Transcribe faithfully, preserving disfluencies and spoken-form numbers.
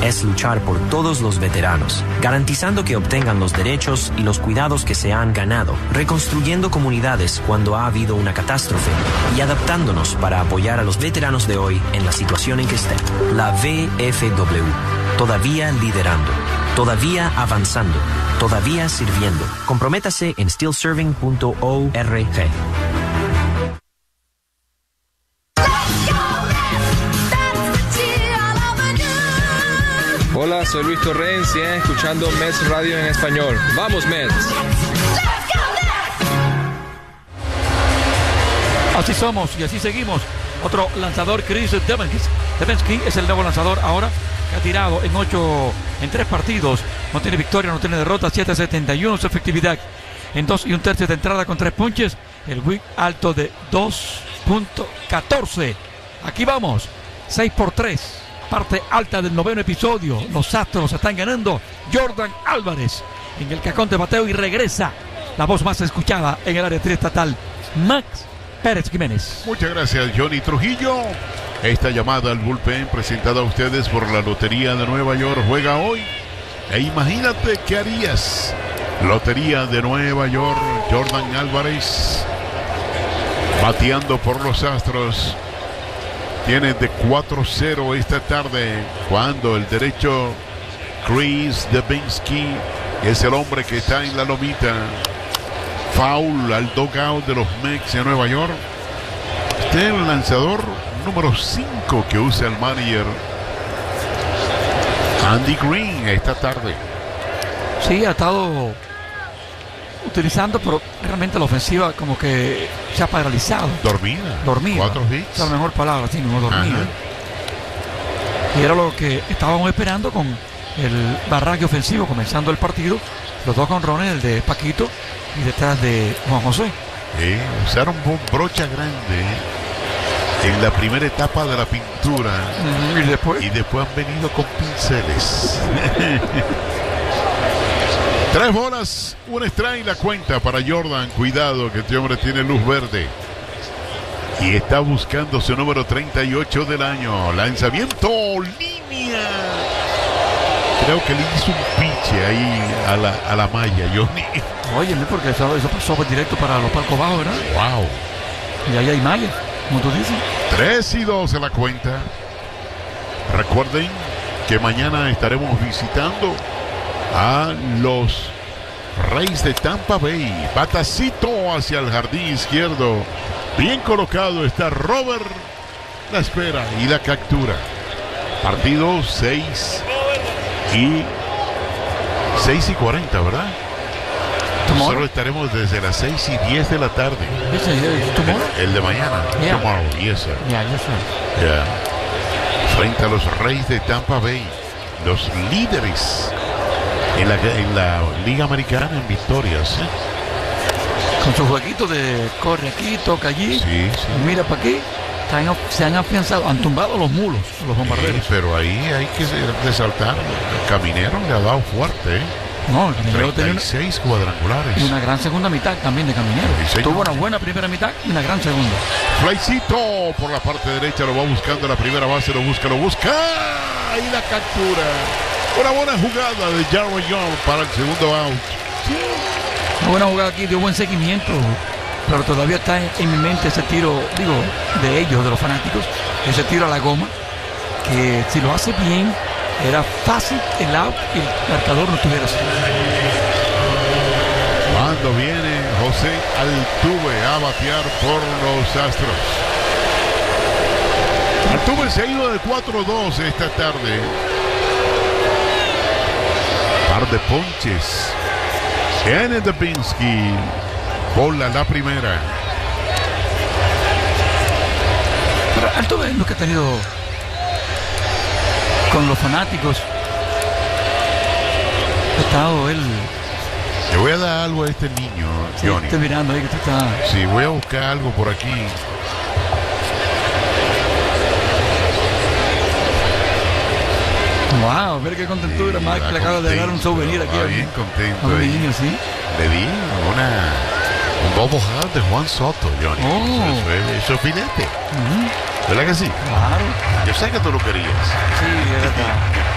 es luchar por todos los veteranos, garantizando que obtengan los derechos y los cuidados que se han ganado, reconstruyendo comunidades cuando ha habido una catástrofe y adaptándonos para apoyar a los veteranos de hoy en la situación en que estén. La V F W, todavía liderando, todavía avanzando, todavía sirviendo. Comprométase en still serving punto org. Hola, soy Luis Torrencia, escuchando Mets Radio en español. ¡Vamos, Mets! Así somos y así seguimos. Otro lanzador, Chris Devenski. Devenski es el nuevo lanzador ahora, que ha tirado en ocho, en tres partidos. No tiene victoria, no tiene derrota, siete setenta y uno su efectividad. En dos y un tercio de entrada con tres ponches. El whip alto de dos punto catorce. Aquí vamos, seis por tres. Parte alta del noveno episodio. Los Astros están ganando. Jordan Álvarez en el cajón de bateo y regresa la voz más escuchada en el área triestatal, Max Pérez Jiménez. Muchas gracias, Johnny Trujillo. Esta llamada al bullpen presentada a ustedes por la Lotería de Nueva York juega hoy. E imagínate qué harías. Lotería de Nueva York, Jordan Álvarez bateando por los Astros. Tiene de cuatro cero esta tarde cuando el derecho Chris Devenski es el hombre que está en la lomita. Foul al dugout de los Mets de Nueva York. Este es el lanzador número cinco que usa el manager Andy Green esta tarde. Sí, ha estado utilizando, pero realmente la ofensiva como que se ha paralizado. Dormida. Dormida. Cuatro hits. Esa es la mejor palabra, sí, no dormida. Y era lo que estábamos esperando con el barraque ofensivo comenzando el partido. Los dos jonrones, el de Paquito y detrás de Juan José. Sí, usaron brocha grande en la primera etapa de la pintura. Mm, y después. Y después han venido con pinceles. Tres bolas, un strike la cuenta para Jordan. Cuidado que este hombre tiene luz verde. Y está buscando su número treinta y ocho del año. Lanzamiento, línea. Creo que le hizo un piche ahí a la, a la malla, Johnny. Óyeme, porque eso, eso pasó por directo para los palcos bajos, ¿verdad? Wow. Y ahí hay malla, como tú dices. Tres y dos en la cuenta. Recuerden que mañana estaremos visitando a los Reyes de Tampa Bay. Batacito hacia el jardín izquierdo. Bien colocado está Robert. La espera y la captura. Partido seis y seis y cuarenta, ¿verdad? Tomorrow. Nosotros estaremos desde las seis y diez de la tarde. ¿Ese es tomorrow? El, el de mañana. Yeah. Tomorrow, yes sir. Yeah, yes, sir. Yeah. Frente a los Reyes de Tampa Bay, los líderes en la, en la Liga Americana en victorias, ¿eh? Con su jueguito de corre aquí, toca allí, Sí, sí. mira para aquí, están- se han afianzado, han tumbado los mulos, los bombarderos. Sí, pero ahí hay que resaltar, el Caminero le ha dado fuerte, ¿eh? No, el Caminero tenía treinta y seis cuadrangulares. una, una gran segunda mitad también de Caminero. Sí, señor. Tuvo una buena primera mitad y una gran segunda. Flycito por la parte derecha, lo va buscando la primera base, lo busca, lo busca. Ahí la captura. Una buena jugada de Jarrell Young para el segundo out. Una buena jugada aquí, dio buen seguimiento, pero todavía está en, en mi mente ese tiro, digo, de ellos, de los fanáticos, ese tiro a la goma, que si lo hace bien, era fácil el out y el marcador no estuviera así. Cuando viene José Altuve a batear por los Astros. Altuve se ha ido de cuatro dos esta tarde. Par de ponches. Kenneth Devenski. Bola la primera. Pero Altuve es lo que ha tenido con los fanáticos. Ha estado él. Le voy a dar algo a este niño, Sí, Johnny. estoy mirando ahí que tú estás. Sí, voy a buscar algo por aquí. Wow, ver qué contentura, Sí, Mike está le acaba de dar un contento, souvenir aquí. va a- bien contento a un ahí. niño, sí. Le di una un bobo hat de Juan Soto, Johnny. Oh. Eso, es, eso es filete. Ujú, ¿Verdad que sí? claro. Yo sé que tú lo querías. Sí, es verdad.